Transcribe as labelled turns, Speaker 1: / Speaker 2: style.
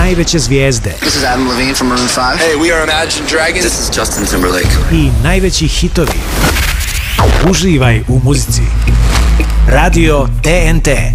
Speaker 1: najveće zvijezde.
Speaker 2: This is Adam Levine from Maroon 5.
Speaker 3: Hey, we are Imagine Dragons.
Speaker 4: This is Justin Timberlake.
Speaker 1: I najveći hitovi. Uživaj u muzici. Radio TNT.